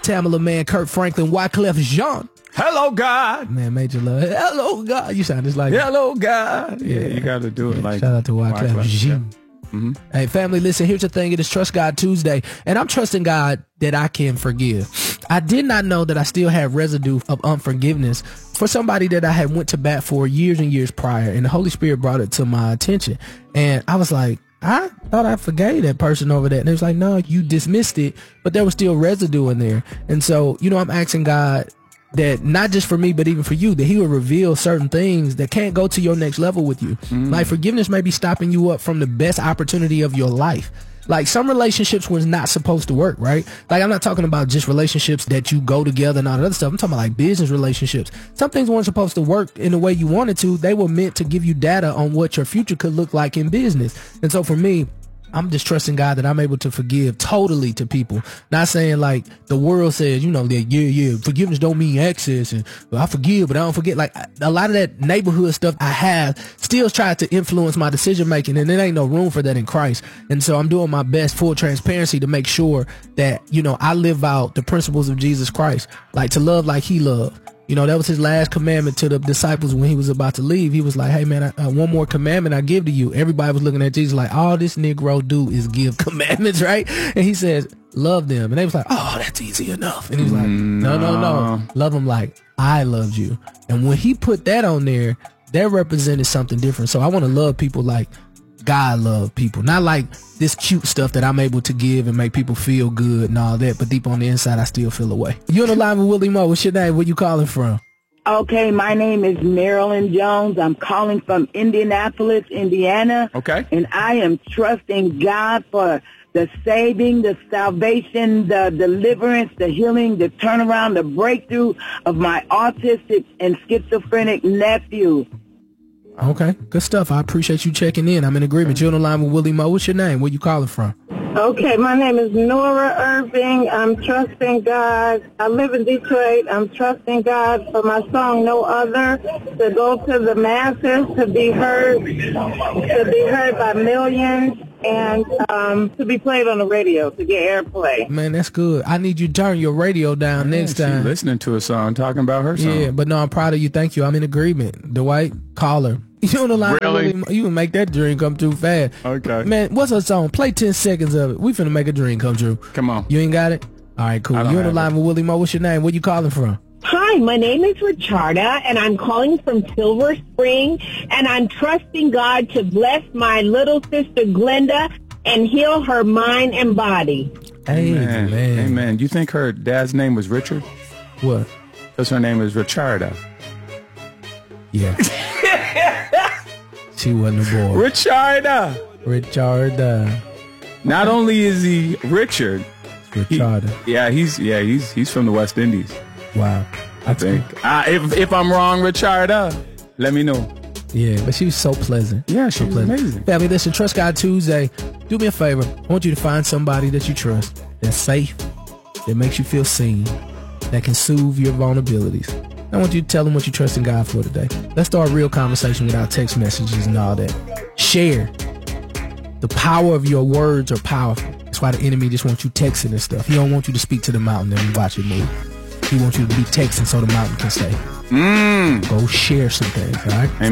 Tamala Man, Kurt Franklin, Wyclef Jean. Hello, God. Man, Major Love. Hello, God. You sound just like Hello, God. Yeah, you got to do it like shout out to Wyclef Jean. Mm-hmm. Hey, family, listen, here's the thing. It is Trust God Tuesday, and I'm trusting God that I can forgive. I did not know that I still had residue of unforgiveness for somebody that I had went to bat for years and years prior, and the Holy Spirit brought it to my attention. And I was like, I thought I forgave that person over that. And it was like, no, you dismissed it, but there was still residue in there. And so, I'm asking God that not just for me, but even for you, that he will reveal certain things that can't go to your next level with you. Like forgiveness may be stopping you up from the best opportunity of your life. Like some relationships was not supposed to work, right? Like I'm not talking about just relationships that you go together and all that other stuff. I'm talking about like business relationships. Some things weren't supposed to work in the way you wanted to. They were meant to give you data on what your future could look like in business. And so for me, I'm just trusting God that I'm able to forgive totally to people. Not saying like the world says, that, forgiveness don't mean access and I forgive, but I don't forget. Like a lot of that neighborhood stuff I have still tried to influence my decision making, and there ain't no room for that in Christ. And so I'm doing my best, full transparency, to make sure that, I live out the principles of Jesus Christ, like to love like he loved. That was his last commandment to the disciples when he was about to leave. He was like, hey, man, one more commandment I give to you. Everybody was looking at Jesus like, all this Negro do is give commandments, right? And he says, love them. And they was like, oh, that's easy enough. And he was like, no. Love them like I loved you. And when he put that on there, that represented something different. So I want to love people like God love people, not like this cute stuff that I'm able to give and make people feel good and all that, but deep on the inside I still feel away. You on the line with Willie Moe. What's your name? Where you calling from? Okay, my name is Marilyn Jones. I'm calling from Indianapolis, Indiana. Okay. And I am trusting God for the saving, the salvation, the deliverance, the healing, the turnaround, the breakthrough of my autistic and schizophrenic nephew. Okay, good stuff. I appreciate you checking in. I'm in agreement. You're on the line with Willie Moe. What's your name? Where you calling from? Okay, my name is Nora Irving. I'm trusting God. I live in Detroit. I'm trusting God for my song No Other to go to the masses, to be heard by millions, and to be played on the radio, to get airplay. Man, that's good. I need you to turn your radio down next time. Listening to a song, talking about her song. Yeah, but no, I'm proud of you. Thank you. I'm in agreement. Dwight, caller. You on the line? Really? You can make that dream come true fast. Okay. Man, what's her song? Play 10 seconds of it. We finna make a dream come true. Come on. You ain't got it? All right, cool. You on the line with Willie Moe. What's your name? Where you calling from? Hi, my name is Richarda, and I'm calling from Silver Spring, and I'm trusting God to bless my little sister Glenda and heal her mind and body. Amen. Amen. You think her dad's name was Richard? What? Because her name is Richarda. Yeah. She wasn't a boy. Richarda. Not only is he Richard, Richarda. He's from the West Indies. Wow. I think. If I'm wrong, Richarda, let me know. Yeah, but she was so pleasant. Yeah, she was amazing. Family, listen, Trust God Tuesday. Do me a favor. I want you to find somebody that you trust, that's safe, that makes you feel seen, that can soothe your vulnerabilities. I want you to tell them what you trust in God for today. Let's start a real conversation without text messages and all that. Share. The power of your words are powerful. That's why the enemy just wants you texting and stuff. He don't want you to speak to the mountain and watch it move. He wants you to be texting so the mountain can say, go share some things, all right?